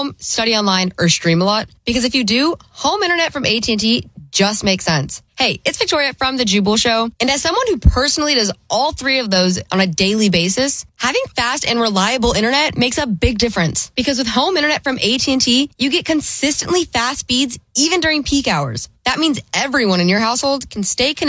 home, study online, or stream a lot? Because if you do, home internet from AT&T just makes sense. Hey, it's Victoria from The Jubal Show. And as someone who personally does all three of those on a daily basis, having fast and reliable internet makes a big difference. Because with home internet from AT&T, you get consistently fast speeds even during peak hours. That means everyone in your household can stay connected